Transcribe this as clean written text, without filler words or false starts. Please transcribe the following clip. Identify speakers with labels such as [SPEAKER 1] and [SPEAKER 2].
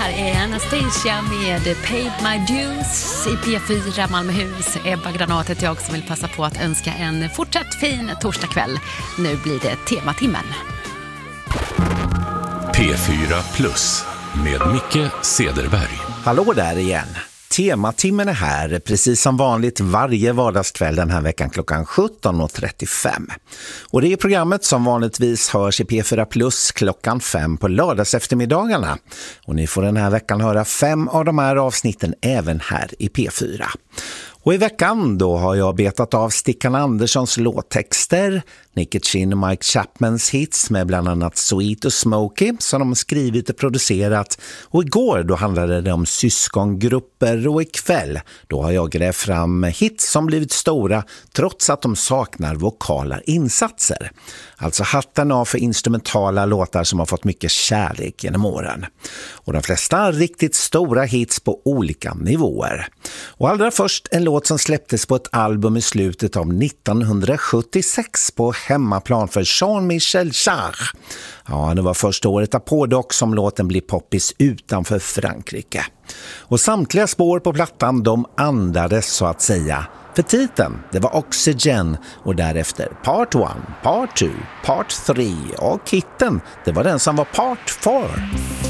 [SPEAKER 1] här är Anastasia med Paid My Dues i P4 Malmöhus. Ebba Granat heter jag som vill passa på att önska en fortsatt fin torsdagkväll. Nu blir det tematimmen.
[SPEAKER 2] P4 Plus med Micke Cederberg.
[SPEAKER 3] Hallå där igen. Tematimmen är här precis som vanligt varje vardagskväll den här veckan klockan 17.35. Och det är programmet som vanligtvis hörs i P4 Plus klockan 5 på lördags eftermiddagarna. Och ni får den här veckan höra 5 av de här avsnitten även här i P4. Och i veckan då har jag betat av Stickan Anderssons låttexter, Nicky Chin och Mike Chapmans hits med bland annat Sweet och Smokey som de skrivit och producerat. Och igår då handlade det om syskongrupper och ikväll då har jag grävt fram hits som blivit stora trots att de saknar vokala insatser. Alltså hatten av för instrumentala låtar som har fått mycket kärlek genom åren. Och de flesta riktigt stora hits på olika nivåer. Och allra först en låt som släpptes på ett album i slutet av 1976 på hemmaplan för Jean-Michel Jarre. Ja, det var första året därpå dock som låten blir poppis utanför Frankrike. Och samtliga spår på plattan de andades så att säga. För titeln, det var Oxygen och därefter Part 1, Part 2, Part 3 och hitten, det var den som var Part 4.